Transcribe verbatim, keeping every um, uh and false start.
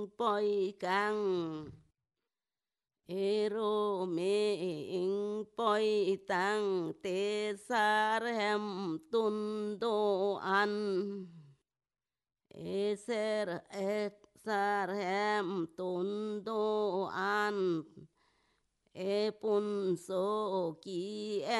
boi căng ero me boi tăng te sarem tundo an eser et sarem tundo an epun so ki